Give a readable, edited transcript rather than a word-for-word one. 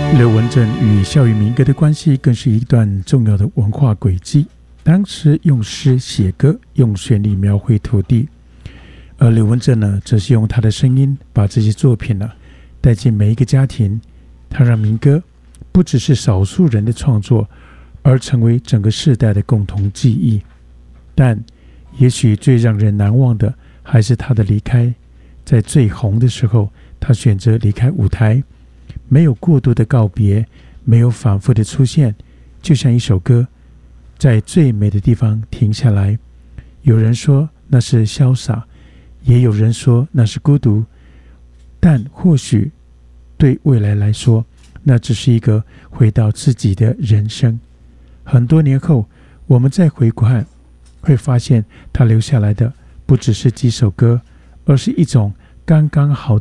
刘文正与校园民歌的关系更是一段重要的文化轨迹。当时用诗写歌，用旋律描绘土地，而刘文正呢，则是用他的声音把这些作品呢带进每一个家庭。他让民歌不只是少数人的创作，而成为整个世代的共同记忆。但也许最让人难忘的还是他的离开。在最红的时候，他选择离开舞台，没有过度的告别，没有反复的出现，就像一首歌在最美的地方停下来。有人说那是潇洒，也有人说那是孤独，但或许对未来来说，那只是一个回到自己的人生。很多年后，我们再回看，会发现他留下来的不只是几首歌，而是一种刚刚好